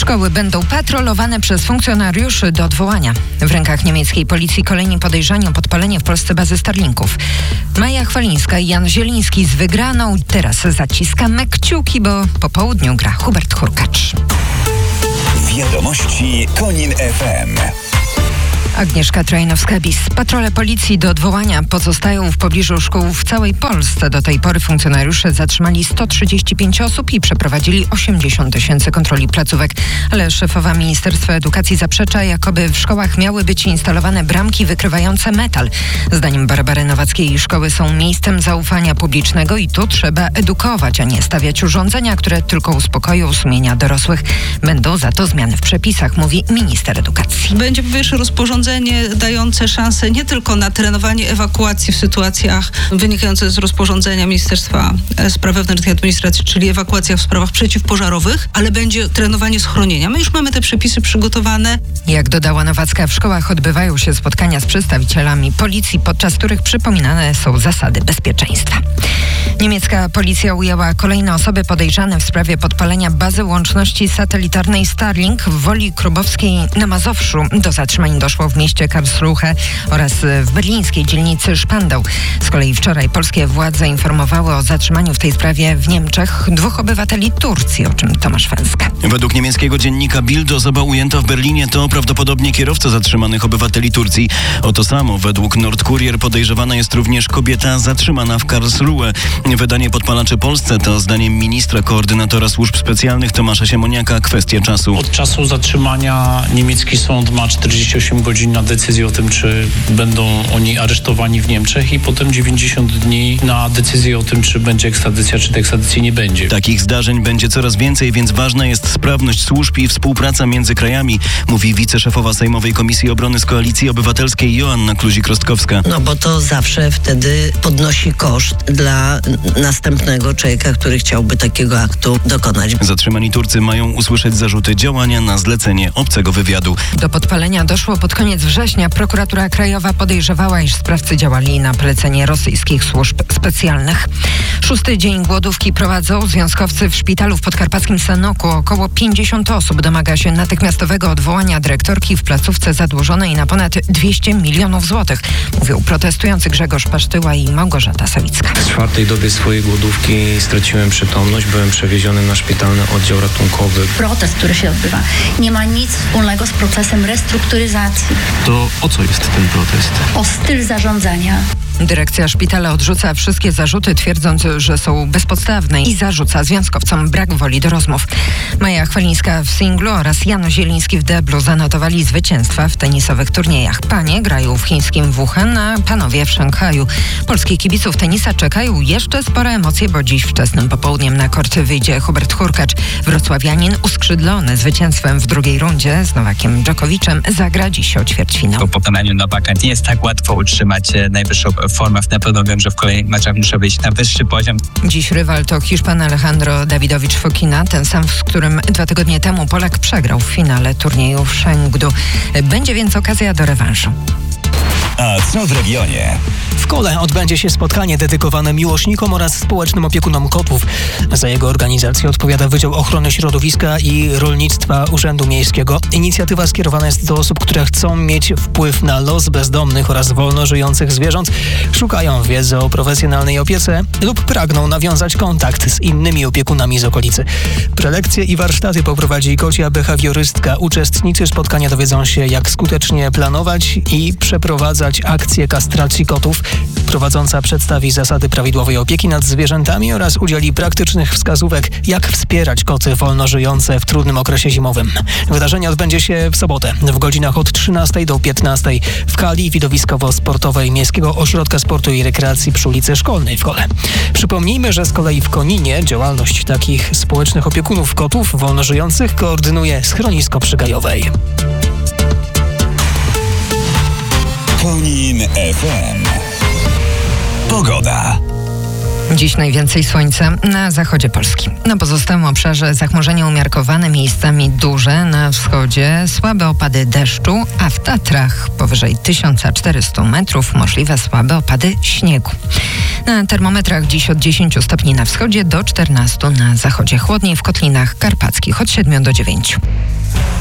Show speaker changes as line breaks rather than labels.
Szkoły będą patrolowane przez funkcjonariuszy do odwołania. W rękach niemieckiej policji kolejni podejrzani o podpalenie w Polsce bazy Starlinków. Maja Chwalińska i Jan Zieliński z wygraną. Teraz zaciskamy kciuki, bo po południu gra Hubert Hurkacz.
Wiadomości Konin FM.
Agnieszka Trajnowska-Bis. Patrole policji do odwołania pozostają w pobliżu szkół w całej Polsce. Do tej pory funkcjonariusze zatrzymali 135 osób i przeprowadzili 80 000 kontroli placówek. Ale szefowa Ministerstwa Edukacji zaprzecza, jakoby w szkołach miały być instalowane bramki wykrywające metal. Zdaniem Barbary Nowackiej szkoły są miejscem zaufania publicznego i tu trzeba edukować, a nie stawiać urządzenia, które tylko uspokoją sumienia dorosłych. Będą za to zmiany w przepisach, mówi minister edukacji.
Będzie pierwsze rozporządzenie dające szansę nie tylko na trenowanie ewakuacji w sytuacjach wynikających z rozporządzenia Ministerstwa Spraw Wewnętrznych i Administracji, czyli ewakuacja w sprawach przeciwpożarowych, ale będzie trenowanie schronienia. My już mamy te przepisy przygotowane.
Jak dodała Nowacka, w szkołach odbywają się spotkania z przedstawicielami policji, podczas których przypominane są zasady bezpieczeństwa. Niemiecka policja ujęła kolejne osoby podejrzane w sprawie podpalenia bazy łączności satelitarnej Starlink w Woli Krubowskiej na Mazowszu. Do zatrzymań doszło w mieście Karlsruhe oraz w berlińskiej dzielnicy Spandau. Z kolei wczoraj polskie władze informowały o zatrzymaniu w tej sprawie w Niemczech 2 obywateli Turcji, o czym Tomasz Węska.
Według niemieckiego dziennika Bild osoba ujęta w Berlinie to prawdopodobnie kierowca zatrzymanych obywateli Turcji. O to samo według Nordkurier podejrzewana jest również kobieta zatrzymana w Karlsruhe. Wydanie podpalaczy Polsce to zdaniem ministra koordynatora służb specjalnych Tomasza Siemoniaka kwestia czasu.
Od czasu zatrzymania niemiecki sąd ma 48 godzin na decyzję o tym, czy będą oni aresztowani w Niemczech i potem 90 dni na decyzję o tym, czy będzie ekstradycja, czy tej ekstradycji nie będzie.
Takich zdarzeń będzie coraz więcej, więc ważna jest sprawność służb i współpraca między krajami, mówi wiceszefowa Sejmowej Komisji Obrony z Koalicji Obywatelskiej Joanna Kluzik-Rostkowska.
No bo to zawsze wtedy podnosi koszt dla następnego człowieka, który chciałby takiego aktu dokonać.
Zatrzymani Turcy mają usłyszeć zarzuty działania na zlecenie obcego wywiadu.
Do podpalenia doszło pod koniec września. Prokuratura Krajowa podejrzewała, iż sprawcy działali na polecenie rosyjskich służb specjalnych. 6. dzień głodówki prowadzą związkowcy w szpitalu w podkarpackim Sanoku. Około 50 osób domaga się natychmiastowego odwołania dyrektorki w placówce zadłużonej na ponad 200 milionów złotych. Mówią protestujący Grzegorz Pasztyła i Małgorzata Sawicka.
W 4. dobie swojej głodówki straciłem przytomność, byłem przewieziony na szpitalny oddział ratunkowy.
Protest, który się odbywa, nie ma nic wspólnego z procesem restrukturyzacji.
To o co jest ten protest?
O styl zarządzania.
Dyrekcja szpitala odrzuca wszystkie zarzuty, twierdząc, że są bezpodstawne i zarzuca związkowcom brak woli do rozmów. Maja Chwalińska w singlu oraz Jan Zieliński w deblu zanotowali zwycięstwa w tenisowych turniejach. Panie grają w chińskim Wuhan, a panowie w Szanghaju. Polskich kibiców tenisa czekają jeszcze spore emocje, bo dziś wczesnym popołudniem na kort wyjdzie Hubert Hurkacz. Wrocławianin uskrzydlony zwycięstwem w drugiej rundzie z Nowakiem Dżokowiczem zagra dziś o ćwierćfinał.
Po pokonaniu Nowaka nie jest tak łatwo utrzymać najwyższą formę. Na pewno wiem, że w kolejnych meczach muszę wyjść na wyższy poziom.
Dziś rywal to Hiszpan Alejandro Davidowicz-Fokina, ten sam, z którym 2 tygodnie temu Polak przegrał w finale turnieju w Chengdu. Będzie więc okazja do rewanżu.
A co w regionie?
W Kole odbędzie się spotkanie dedykowane miłośnikom oraz społecznym opiekunom kotów. Za jego organizację odpowiada Wydział Ochrony Środowiska i Rolnictwa Urzędu Miejskiego. Inicjatywa skierowana jest do osób, które chcą mieć wpływ na los bezdomnych oraz wolno żyjących zwierząt, szukają wiedzy o profesjonalnej opiece lub pragną nawiązać kontakt z innymi opiekunami z okolicy. Prelekcje i warsztaty poprowadzi kocia behawiorystka. Uczestnicy spotkania dowiedzą się, jak skutecznie planować i przeprowadzać akcję kastracji kotów. Prowadząca przedstawi zasady prawidłowej opieki nad zwierzętami oraz udzieli praktycznych wskazówek, jak wspierać koty wolno żyjące w trudnym okresie zimowym. Wydarzenie odbędzie się w sobotę w godzinach od 13 do 15 w hali widowiskowo-sportowej Miejskiego Ośrodka Sportu i Rekreacji przy ulicy Szkolnej w Kole. Przypomnijmy, że z kolei w Koninie działalność takich społecznych opiekunów kotów wolno żyjących koordynuje schronisko przy Gajowej.
Konin FM. Pogoda.
Dziś najwięcej słońca na zachodzie Polski. Na pozostałym obszarze zachmurzenie umiarkowane, miejscami duże. Na wschodzie słabe opady deszczu, a w Tatrach powyżej 1400 metrów możliwe słabe opady śniegu. Na termometrach dziś od 10 stopni na wschodzie do 14 na zachodzie. Chłodniej w kotlinach karpackich od 7 do 9.